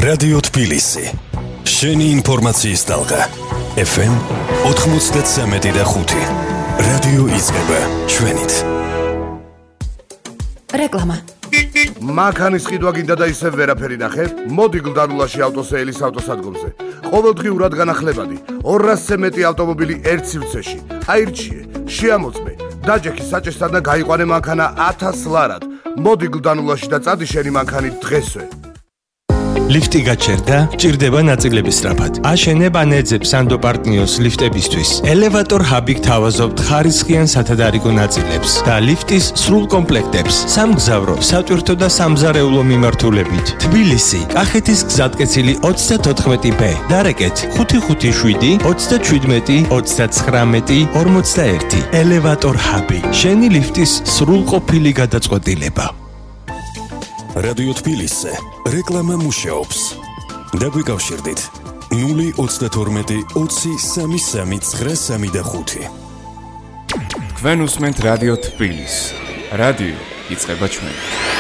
რადიო თბილისი. შენი ინფორმაციის ტალღა. FM 93.5. რადიო იწყება ჩვენით. რეკლამა. მანქანის ყიდვა გინდა და ისევ ვერაფერი ნახე? მოდი გლდანულაში ავტოსეილის ავტოსადგომზე. ყოველდღიურად განახლებადი 200-ზე მეტი ავტომობილი ერთ სივრცეში. აირჩიე, შეამოწმე, დაჯექი საჭესთან და გაიყვანე მანქანა 1000 ლარად. მოდი გლდანულაში და წადი შენი მანქანით დღესვე. ლიფტი გაჩერდა, ჭირდება ნაწილების სწრაფად. აშენებ ან ეძებ სანდო პარტნიოს ლიფტებისთვის. ელევატორ ჰაბი გთავაზობთ ხარისხიან სათადარიგო ნაწილებს და ლიფტის სრულ კომპლექტებს. სამგზავრო, სატვირთო და სამზარეულო მიმართულებით. თბილისი, კახეთის გზატკეცილი 34B. დარეკეთ 557 37 39 41. ელევატორ ჰაბი. შენი ლიფტის სრულყოფილი გადაწყვეტილება. რადიო თბილისზე რეკლამა მუშაობს. დაგვიკავშირდით 032 20 33 935. თქვენ უსმენთ რადიო თბილისს. რადიო იწყება ჩვენით.